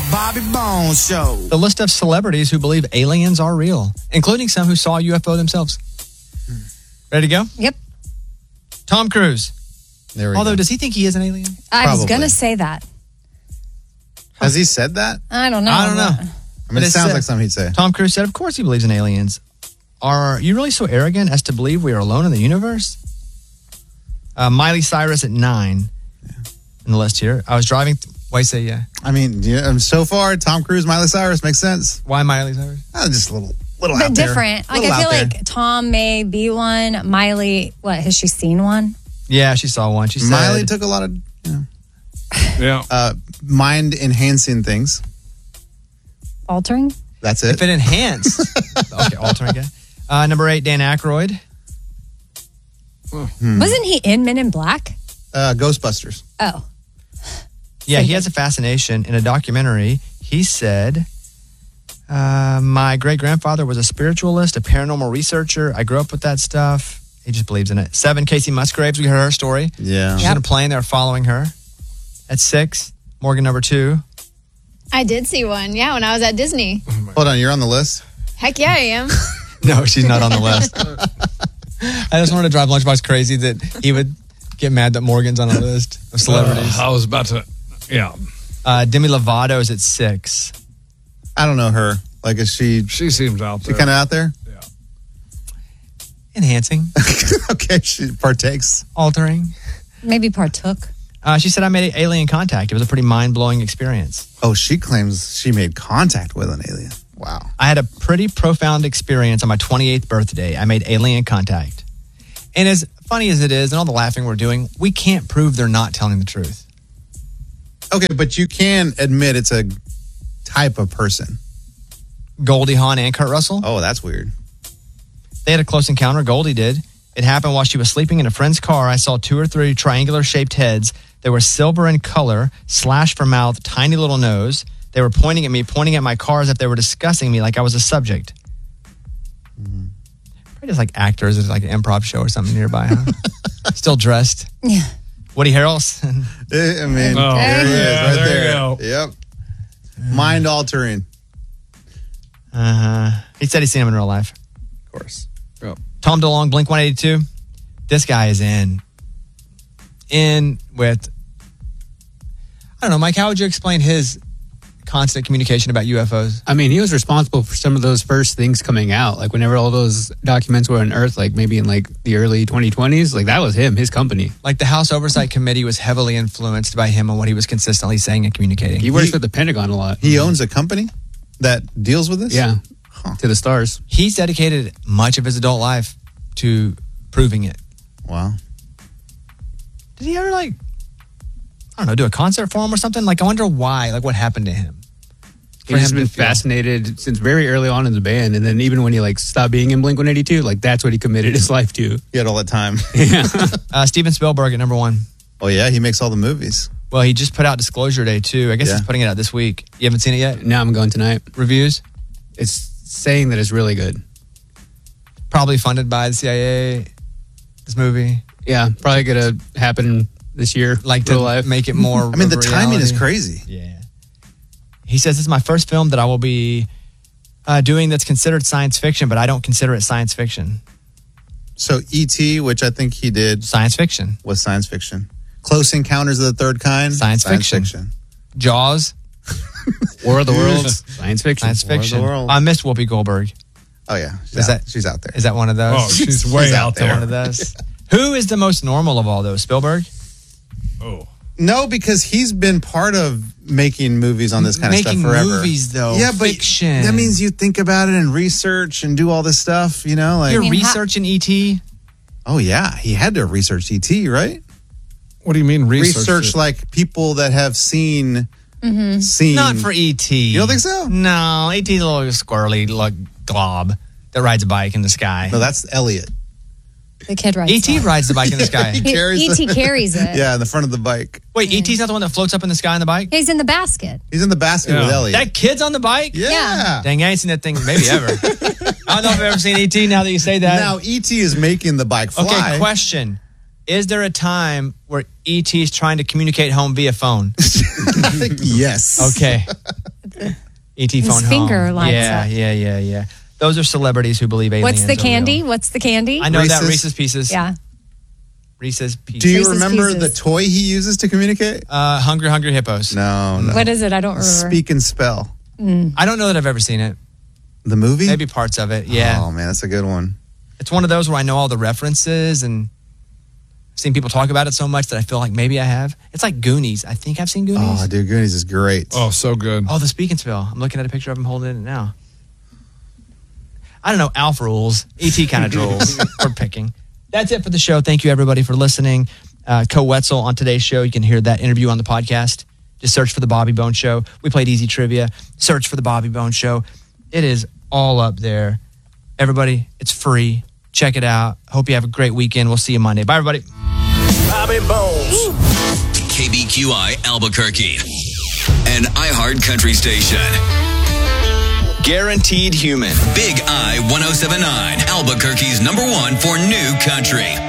Bobby Bones Show. The list of celebrities who believe aliens are real, including some who saw a UFO themselves. Ready to go? Yep. Tom Cruise. There we Although, go. does he think he is an alien? I was Probably. going to say that. Has he said that? I don't know. I don't know. I mean, it sounds like something he'd say. Tom Cruise said, of course he believes in aliens. Are you really so arrogant as to believe we are alone in the universe? Miley Cyrus at 9 in the list here. I was driving. Why say yeah? I mean, so far, Tom Cruise, Miley Cyrus makes sense. Why Miley Cyrus? Just a little But out there. different. Like, Little I feel out there. like Tom may be one. Miley, what, has she seen one? Yeah, she saw one. She said, Miley took a lot of mind-enhancing things. Altering? That's it. if it enhanced. Okay, altering guy. Number 8, Dan Aykroyd. Wasn't he in Men in Black? Ghostbusters. Oh. Yeah, he has a fascination. In a documentary, he said, my great-grandfather was a spiritualist, a paranormal researcher. I grew up with that stuff. He just believes in it. 7, Casey Musgraves. We heard her story. Yeah. She's in a plane. They're following her. At 6, Morgan number 2. I did see one, yeah, when I was at Disney. Hold on, you're on the list? Heck yeah, I am. No, she's not on the list. I just wanted to drive Lunchbox crazy that he would get mad that Morgan's on a list of celebrities. I was about to, yeah. Demi Lovato's at 6. I don't know her. Like, is she... She seems out there. She kind of out there? Yeah. Enhancing. Okay, she partakes. Altering. Maybe partook. She said I made alien contact. It was a pretty mind-blowing experience. Oh, she claims she made contact with an alien. Wow. I had a pretty profound experience on my 28th birthday. I made alien contact. And as funny as it is, and all the laughing we're doing, we can't prove they're not telling the truth. Okay, but you can admit it's a type of person. Goldie Hawn and Kurt Russell. Oh, that's weird. They had a close encounter. Goldie did. It happened while she was sleeping in a friend's car. I saw 2 or 3 triangular-shaped heads. They were silver in color, slash for mouth, tiny little nose. They were pointing at me, pointing at my car as if they were discussing me like I was a subject. Probably just like actors at like an improv show or something nearby, huh? Still dressed. Yeah. Woody Harrelson. I mean, Oh, there he is, yeah, right there there. you go. Yep. Mind altering. He said he's seen him in real life. Of course. Yep. Tom DeLonge, Blink 182. This guy is in with, I don't know, Mike, how would you explain his constant communication about UFOs? I mean, he was responsible for some of those first things coming out. Like whenever all those documents were unearthed, like maybe in like the early 2020s, like that was him, his company. Like the House Oversight Committee was heavily influenced by him and what he was consistently saying and communicating. He works with the Pentagon a lot. He owns a company that deals with this? Yeah. To the stars. He's dedicated much of his adult life to proving it. Wow. Did he ever I don't know, do a concert for him or something? Like, I wonder why, like what happened to him? He's just been fascinated since very early on in the band. And then even when he stopped being in Blink-182, that's what he committed his life to. He had all that time. Yeah. Steven Spielberg at number 1. Oh, yeah, he makes all the movies. Well, he just put out Disclosure Day, too. I guess he's putting it out this week. You haven't seen it yet? No, I'm going tonight. Reviews? It's saying that it's really good. Probably funded by the CIA, this movie. Yeah, probably going to happen this year. Like real to life. make it more I mean, the of a timing is reality. crazy. Yeah. He says, this is my first film that I will be doing that's considered science fiction, but I don't consider it science fiction. So E.T., which I think he did. Science fiction. Was science fiction. Close Encounters of the Third Kind. Science fiction. Jaws. War of the Worlds. Science fiction. Science fiction. War of the Worlds. I missed Whoopi Goldberg. Oh, yeah. She's out there. Is that one of those? Oh, she's way out there. One of those. Who is the most normal of all those? Spielberg? Oh. No, because he's been part of making movies on this kind of stuff forever. Making movies, though. Yeah, but fiction. that means you think about it and research and do all this stuff, like... You're researching E.T.? Oh, yeah. He had to research E.T., right? What do you mean research? Like people that have seen... Not for E.T. You don't think so? No, E.T.'s a little squirrely glob that rides a bike in the sky. No, that's Elliot. The kid rides E.T. rides the bike in the sky. E.T. carries it. Yeah, in the front of the bike. Wait, E.T.'s not the one that floats up in the sky on the bike? He's in the basket. He's in the basket with Elliot. That kid's on the bike? Yeah. Dang, I ain't seen that thing maybe ever. I don't know if I've ever seen E.T. now that you say that. Now, E.T. is making the bike fly. Okay, question. Is there a time where E.T. is trying to communicate home via phone? Yes. Okay. ET phone His home. finger lights yeah, up. Yeah. Those are celebrities who believe aliens. What's the are candy? real. What's the candy? I know that Reese's? Reese's Pieces. Yeah. Reese's Pieces. Do you Reese's remember Pieces. the toy he uses to communicate? Hungry Hippos. No. What is it? I don't remember. Speak and spell. I don't know that I've ever seen it. The movie? Maybe parts of it. Yeah. Oh man, that's a good one. It's one of those where I know all the references and I've seen people talk about it so much that I feel like maybe I have. It's like Goonies. I think I've seen Goonies. Oh, dude, Goonies is great. Oh, so good. Oh, the Speak and Spell. I'm looking at a picture of him holding it now. I don't know. Alf rules. E.T. kind of drools. We're picking. That's it for the show. Thank you, everybody, for listening. Co Wetzel on today's show. You can hear that interview on the podcast. Just search for The Bobby Bone Show. We played Easy Trivia. Search for The Bobby Bone Show. It is all up there. Everybody, it's free. Check it out. Hope you have a great weekend. We'll see you Monday. Bye, everybody. Bobby Bones. KBQI Albuquerque, an iHeart country station. Guaranteed Human. Big I 1079, Albuquerque's #1 for new country.